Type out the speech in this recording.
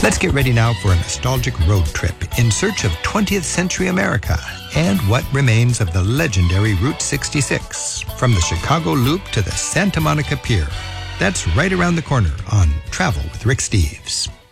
Let's get ready now for a nostalgic road trip in search of 20th century America and what remains of the legendary Route 66 from the Chicago Loop to the Santa Monica Pier. That's right around the corner on Travel with Rick Steves.